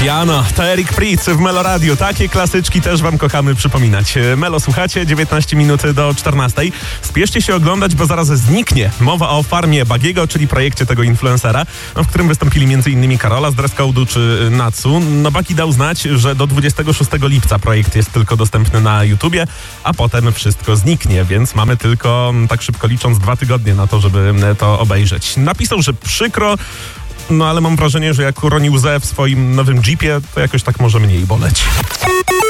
Jano, to Eric Prydz w Melo Radio. Takie klasyczki też wam kochamy przypominać. Melo słuchacie, 19 minut do 14. Spieszcie się oglądać, bo zaraz zniknie. Mowa o Farmie Bagiego, czyli projekcie tego influencera, w którym wystąpili m.in. Karola z Dress Code'u czy Natsu. No Bagi dał znać, że do 26 lipca projekt jest tylko dostępny na YouTubie, a potem wszystko zniknie, więc mamy tylko, tak szybko licząc, 2 tygodnie na to, żeby to obejrzeć. Napisał, że przykro, no ale mam wrażenie, że jak uronił łzę w swoim nowym Jeepie, to jakoś tak może mniej boleć.